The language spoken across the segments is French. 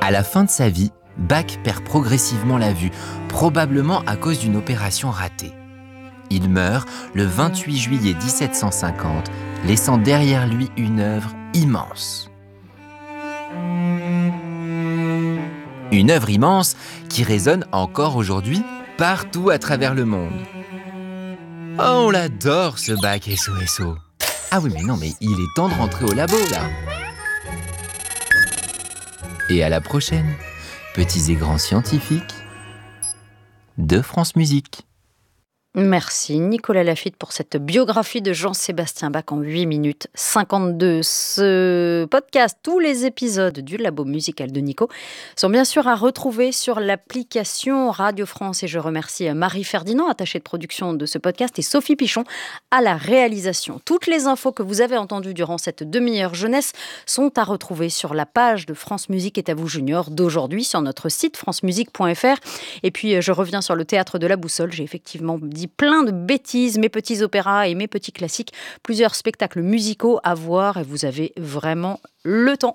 À la fin de sa vie, Bach perd progressivement la vue, probablement à cause d'une opération ratée. Il meurt le 28 juillet 1750, laissant derrière lui une œuvre immense. Une œuvre immense qui résonne encore aujourd'hui partout à travers le monde. Oh, on l'adore ce Bach SOSO. Ah oui, mais il est temps de rentrer au labo là. Et à la prochaine, petits et grands scientifiques de France Musique. Merci Nicolas Laffitte pour cette biographie de Jean-Sébastien Bach en 8 minutes 52. Ce podcast, tous les épisodes du Labo musical de Nico sont bien sûr à retrouver sur l'application Radio France. Et je remercie Marie Ferdinand, attachée de production de ce podcast, et Sophie Pichon à la réalisation. Toutes les infos que vous avez entendues durant cette demi-heure jeunesse sont à retrouver sur la page de France Musique est à vous Junior d'aujourd'hui sur notre site francemusique.fr. Et puis je reviens sur le théâtre de la Boussole. J'ai effectivement dit plein de bêtises, mes petits opéras et mes petits classiques, plusieurs spectacles musicaux à voir et vous avez vraiment le temps.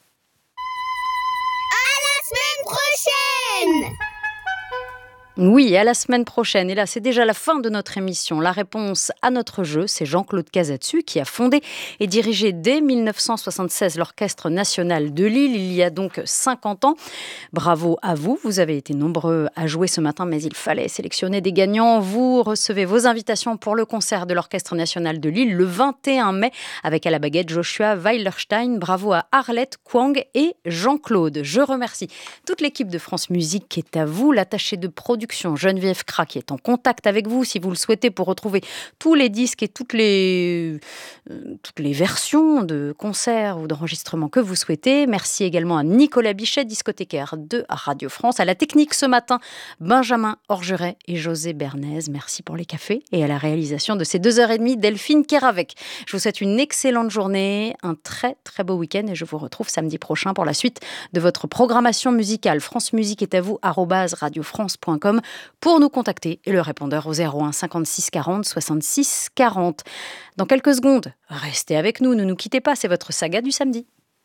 À la semaine prochaine! Oui, à la semaine prochaine. Et là, c'est déjà la fin de notre émission. La réponse à notre jeu, c'est Jean-Claude Casatsu qui a fondé et dirigé dès 1976 l'Orchestre national de Lille, il y a donc 50 ans. Bravo à vous, vous avez été nombreux à jouer ce matin, mais il fallait sélectionner des gagnants. Vous recevez vos invitations pour le concert de l'Orchestre national de Lille le 21 mai avec à la baguette Joshua Weilerstein. Bravo à Arlette, Kwang et Jean-Claude. Je remercie toute l'équipe de France Musique qui est à vous, l'attachée de production Geneviève Cra qui est en contact avec vous si vous le souhaitez pour retrouver tous les disques et toutes les versions de concerts ou d'enregistrements que vous souhaitez. Merci également à Nicolas Bichet, discothécaire de Radio France. À la technique ce matin, Benjamin Orgeret et José Bernays. Merci pour les cafés et à la réalisation de ces 2h30, Delphine Keravec. Je vous souhaite une excellente journée, un très très beau week-end et je vous retrouve samedi prochain pour la suite de votre programmation musicale. France Musique est à vous @radiofrance.com pour nous contacter et le répondeur au 01 56 40 66 40. Dans quelques secondes, restez avec nous, ne nous quittez pas, c'est votre saga du samedi.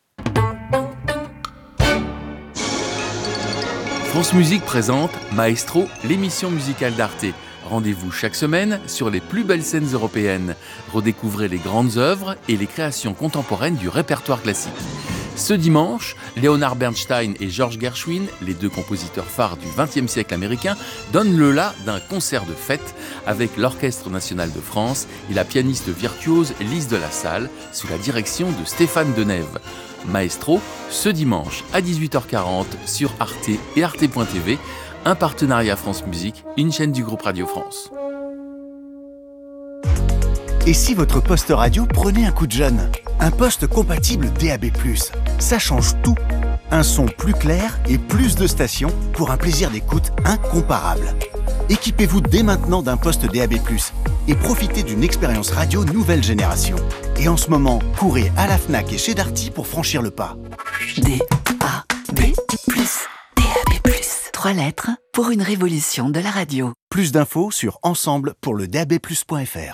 France Musique présente Maestro, l'émission musicale d'Arte. Rendez-vous chaque semaine sur les plus belles scènes européennes. Redécouvrez les grandes œuvres et les créations contemporaines du répertoire classique. Ce dimanche, Leonard Bernstein et George Gershwin, les deux compositeurs phares du XXe siècle américain, donnent le la d'un concert de fête avec l'Orchestre national de France et la pianiste virtuose Lise de la Salle sous la direction de Stéphane Denève. Maestro, ce dimanche à 18h40 sur Arte et Arte.tv, un partenariat France Musique, une chaîne du groupe Radio France. Et si votre poste radio prenait un coup de jeune? Un poste compatible DAB+, ça change tout. Un son plus clair et plus de stations pour un plaisir d'écoute incomparable. Équipez-vous dès maintenant d'un poste DAB+, et profitez d'une expérience radio nouvelle génération. Et en ce moment, courez à la Fnac et chez Darty pour franchir le pas. DAB+, DAB+. 3 lettres pour une révolution de la radio. Plus d'infos sur ensemble pour le DAB+.fr.